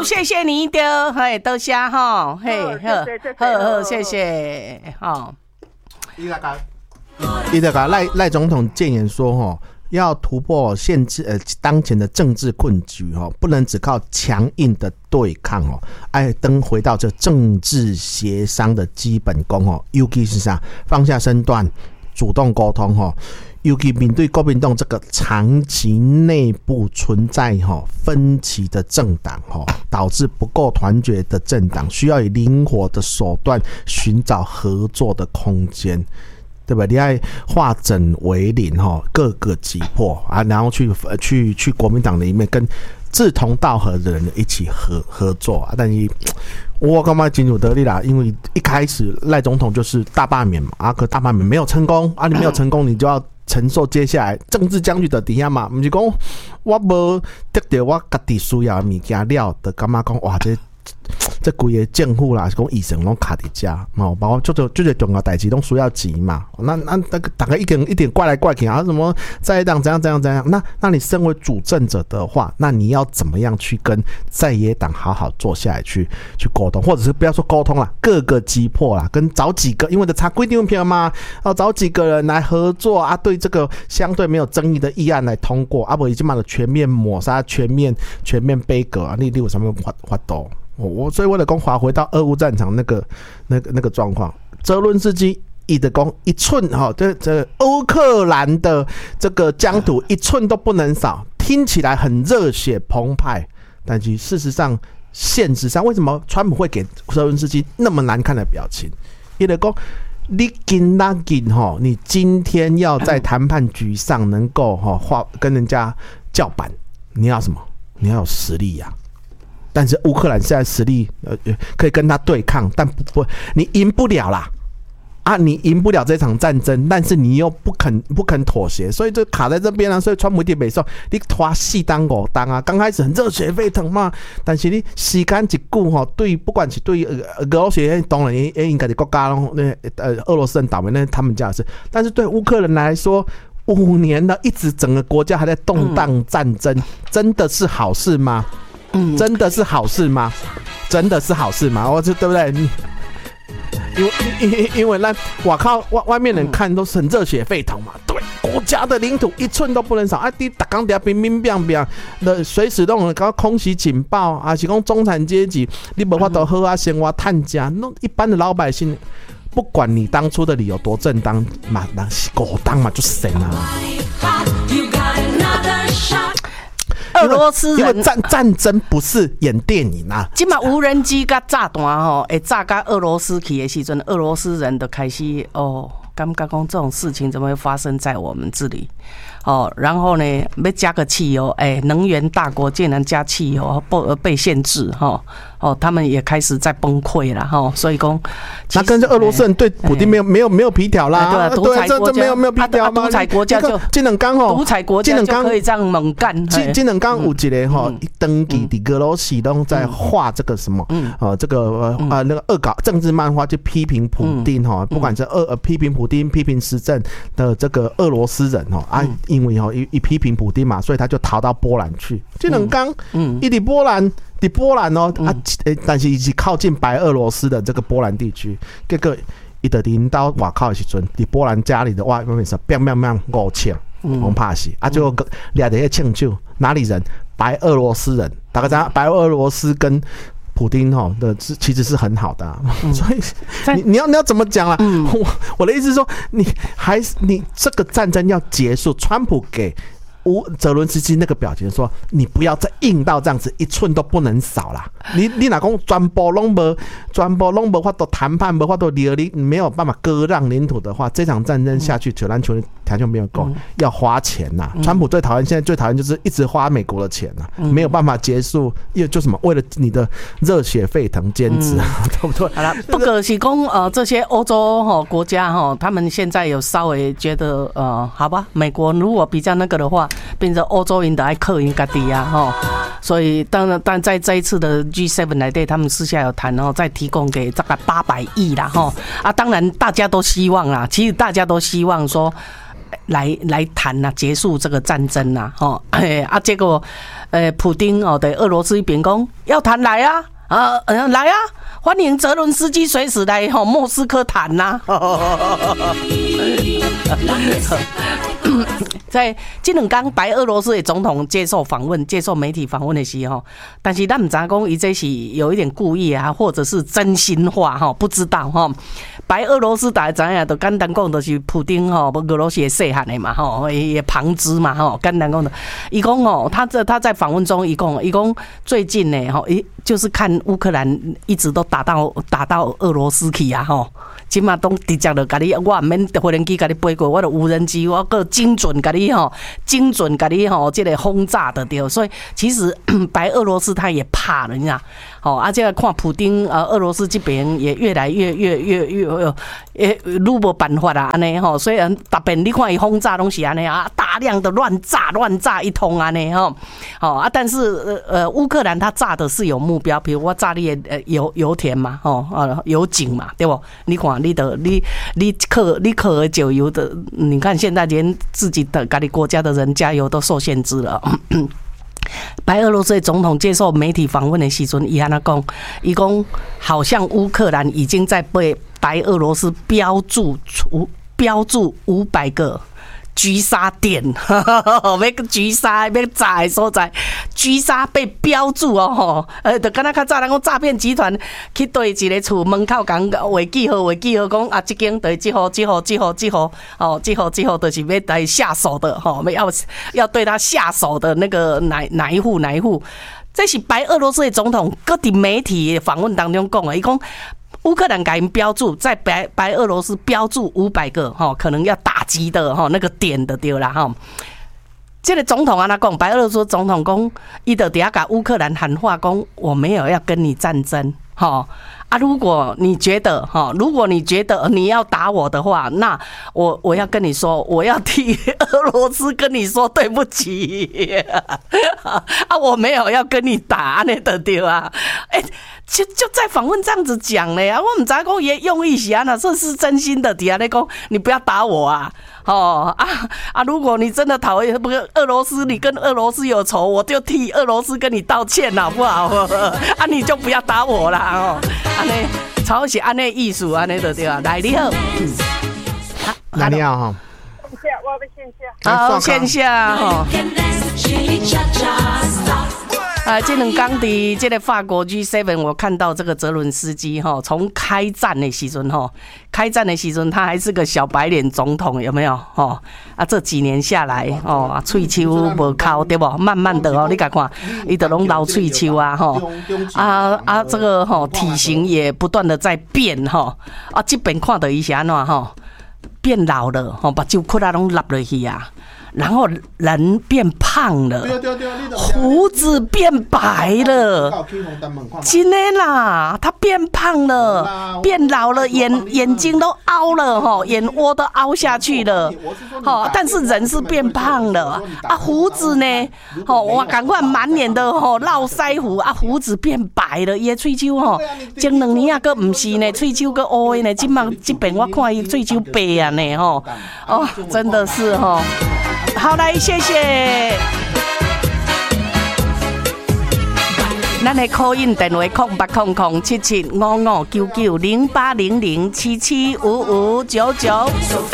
谢谢你的，嘿，多谢哈，嘿，好，谢谢，好。 伊在讲赖总统建言说要突破当前的政治困局不能只靠强硬的对抗登回到这政治协商的基本功尤其是啥放下身段，主动沟通尤其面对国民党这个长期内部存在分歧的政党导致不够团结的政党，需要以灵活的手段寻找合作的空间。对吧？你要化整为零各个击破然后去国民党里面跟志同道合的人一起合作但是我干嘛进入得力啦？因为一开始赖总统就是大罢免嘛可大罢免没有成功你没有成功，你就要承受接下来政治僵局的底下嘛。不是说我没得到我自己需要的东西了，就感觉说哇这整个政府啦，是讲医生拢卡在家包括最重要代志拢需要钱嘛。那大家一点怪来怪去什么在野党怎样那你身为主政者的话，那你要怎么样去跟在野党好好坐下来去沟通，或者是不要说沟通啦，各个击破啦，跟找几个因为的差规定票嘛找几个人来合作对这个相对没有争议的议案来通过不已经的全面抹杀全面杯葛你有什么法度所以我的讲回到俄乌战场那个状况，泽伦斯基一的讲一寸这乌克兰的这个疆土一寸都不能少，听起来很热血澎湃，但是事实上现实上为什么川普会给泽伦斯基那么难看的表情？一的讲你你今天要在谈判局上能够跟人家叫板，你要什么？你要有实力呀但是乌克兰现在实力可以跟他对抗，但不你赢不了啦你赢不了这场战争，但是你又不肯妥协，所以就卡在这边所以川普一定没说你拖4当5当刚开始很热血沸腾嘛，但是你时间一久对不管是对俄罗斯当然应该是国家俄罗斯人倒霉那是他们家的事，但是对乌克兰来说5年了，一直整个国家还在动荡战争真的是好事吗？真的是好事吗？真的是好事吗？对不对？因为我靠，外面人看都是很热血沸腾嘛。对，国家的领土一寸都不能少你打钢条乒乒乓乓的，随时都有搞空袭警报是讲中产阶级你没法度好生活探家，那一般的老百姓，不管你当初的理由多正当嘛，那是狗当嘛就神俄罗斯人因为战争不是演电影现在无人机甲炸弹会炸到俄罗斯去的时阵，俄罗斯人就开始感觉讲这种事情怎么会发生在我们这里然后呢要加个汽油能源大国竟然加汽油被限制他们也开始在崩溃了所以讲那跟这俄罗斯人对普丁没有皮条啦对独裁国家没有皮条吗？ 独裁国家就这两天独裁国家就可以这样猛干这两天有一个登记的俄罗斯都在画这个什么这个那个恶搞政治漫画，就批评普丁不管是批评普丁批评时政的这个俄罗斯人因为一批评普丁嘛，所以他就逃到波兰去。这两天一直波兰但是是靠近白俄罗斯的这个波兰地区，结果他就临到外口的时候，在波兰家里的外面是砰砰砰5枪，我怕死最后抓着那枪手哪里人？白俄罗斯人，大家知道白俄罗斯跟普丁的其实是很好的所以你要怎么讲啦？我的意思是说，你这个战争要结束，川普给泽伦斯基那个表情说，你不要再硬到这样子，一寸都不能少啦。你哪讲全部拢没法度谈判，没法度你没有办法割让领土的话，这场战争下去，球条就没有够，要花钱呐。川普现在最讨厌就是一直花美国的钱呐，没有办法结束，就什么为了你的热血沸腾坚持，对不对？ 好了，不过是讲这些欧洲国家他们现在有稍微觉得好吧，美国如果比较那个的话，变成欧洲人都爱克因家己所以但在这一次的 G7 来对，他们私下有谈再提供给大概800亿啦当然大家都希望啦，其实大家都希望说来谈啊，结束这个战争呐，结果普丁对俄罗斯一边讲要谈来啊，来啊，欢迎泽伦斯基随时来莫斯科谈呐。在这两天，白俄罗斯的总统接受媒体访问的时候，但是咱唔知讲伊这是有一点故意啊，或者是真心话不知道白俄罗斯大家知影，就简单讲，就是普丁俄罗斯的细汉的嘛也旁支嘛简单讲的，伊讲他在访问中伊讲最近呢就是看乌克兰一直都打到俄罗斯去啊即马都直接就甲你，我唔免飞行机甲你飞过，我就无人机，我个精准甲你这个轰炸的对，所以其实白俄罗斯他也怕了，你知道？这个看普丁俄罗斯这边也越来越愈无办法啦，安尼所以特别你看伊轰炸拢是安尼啊，大量的乱炸一通安尼但是乌克兰他炸的是有目标，比如我炸你的油田嘛油井嘛，对不？你看你克尔九油的，你看现在连自己的家里国家的人加油都受限制了。白俄罗斯的总统接受媒体访问的时阵，伊安那讲，伊讲好像乌克兰已经在被白俄罗斯标注500个狙杀点，要狙杀要炸的所在，狙杀被标注就敢若较早人讲诈骗集团去对一个厝门口讲画记号讲这间对几号，就是要来下手的要对他下手的那个哪一户。这是白俄罗斯的总统搁伫媒体访问当中讲的，伊讲乌克兰给标注在白俄罗斯标注500个可能要打击的那个点的对啦这个总统他讲，白俄罗斯总统讲，伊就底下甲乌克兰喊话讲，我没有要跟你战争如果你觉得你要打我的话，那我要跟你说，我要替俄罗斯跟你说对不起我没有要跟你打那的对啊就在访问这样子讲了呀，我们知讲也用意是安那，这是真心的底下在讲，你不要打我啊如果你真的讨厌俄罗斯，你跟俄罗斯有仇，我就替俄罗斯跟你道歉好不好你就不要打我啦安尼超是安尼意思安尼就对啊，来你好来你好我要线下好线下这两天伫这个法国 G7， 我看到这个泽伦斯基从开战的时阵他还是个小白脸总统，有没有这几年下来喙鬚无靠对不？慢慢的你看伊就拢老喙鬚这个体型也不断的在变这边看到伊是安怎变老了目睭窟啊拢落落去啊。然后人变胖了，胡子变白了，真的啦，他变胖了，变老了，眼睛都凹了眼窝都凹下去了但是人是变胖了胡子呢我赶快满脸的络腮胡胡子变白了，伊的喙鬚前2年还不是呢，喙鬚还乌的呢，这边我看伊喙鬚白啊呢真的是好，来，谢谢。咱的call in电话08007755990800775599。